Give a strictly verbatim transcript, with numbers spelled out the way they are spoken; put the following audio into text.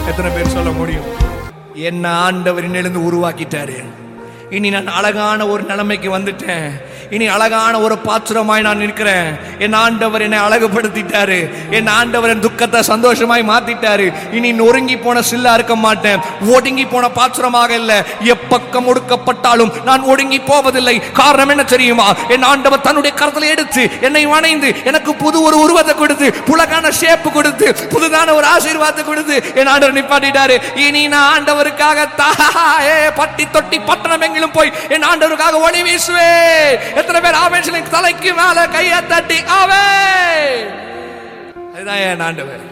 எத்தனை பேர் சொல்ல முடியும்? என்ன ஆண்டவர் இன்னிலிருந்து உருவாக்கிட்டாரு. இனி நான் அழகான ஒரு நிலைமைக்கு வந்துட்டேன். இனி அழகான ஒரு பாத்திரமாய் நான் இருக்கிறேன். என் ஆண்டவர் என்னை அழகுபடுத்திட்டாரு. என் ஆண்டவர் என் துக்கத்தை சந்தோஷமாய் மாத்திட்டாரு. இனி நொறுங்கி போன சில்லா இருக்க மாட்டேன். ஒடுங்கி போன பாத்திரமாக இல்ல. எப்பக்கம் ஒடுக்கப்பட்டாலும் நான் ஒடுங்கி போவதில்லை. காரணம் என்ன தெரியுமா? என் ஆண்டவர் தன்னுடைய கரத்தில் எடுத்து என்னை வணைந்து எனக்கு புது ஒரு உருவத்தை கொடுத்து, புலகான ஷேப் கொடுத்து, புதுதான ஒரு ஆசீர்வாதத்தை கொடுத்து என் ஆண்டவர் நிப்பாட்டிட்டாரு. இனி நான் ஆண்டவருக்காக தாயே பட்டி தொட்டி பட்டணம் எங்கிலும் போய் என் ஆண்டவருக்காக ஒளி வீசுவே. எத்தனை பேர் ஆமென்? தலைக்கு மேல கையை தட்டி ஆவே. அதுதான் என் ஆண்டவர்.